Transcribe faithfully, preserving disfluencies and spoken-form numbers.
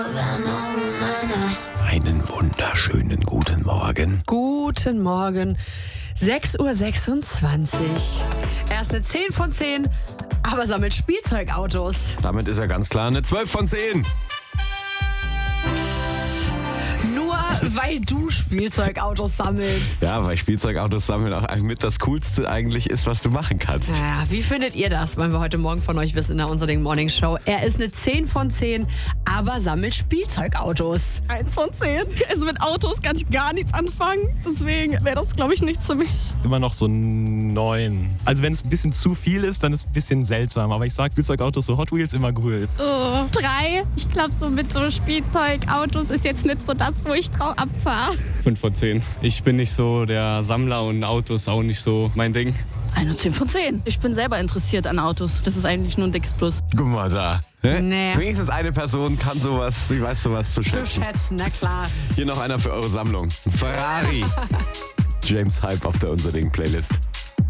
Einen wunderschönen guten Morgen. Guten Morgen. sechs Uhr sechsundzwanzig. Er ist eine zehn von zehn, aber sammelt Spielzeugautos. Damit ist er ganz klar eine zwölf von zehn. Nur weil du Spielzeugautos sammelst. Ja, weil Spielzeugautos sammeln auch mit das Coolste eigentlich ist, was du machen kannst. Naja, wie findet ihr das? Wollen wir heute Morgen von euch wissen in der Unser Morning Show. Er ist eine zehn von zehn, aber sammelt Spielzeugautos. eins von zehn. Also mit Autos kann ich gar nichts anfangen. Deswegen wäre das, glaube ich, nichts für mich. Immer noch so ein neun. Also wenn es ein bisschen zu viel ist, dann ist es ein bisschen seltsam. Aber ich sage, Spielzeugautos, so Hot Wheels, immer cool. Oh, drei. Ich glaube, so mit so Spielzeugautos ist jetzt nicht so das, wo ich drauf abfahre. fünf von zehn. Ich bin nicht so der Sammler und Autos auch nicht so mein Ding. Eine zehn von zehn. Ich bin selber interessiert an Autos. Das ist eigentlich nur ein dickes Plus. Guck mal da. Ne? Nee. Wenigstens eine Person kann sowas, die weiß sowas zu Zu schätzen. schätzen, na klar. Hier noch einer für eure Sammlung. Ferrari. James Hype auf der Unser Playlist.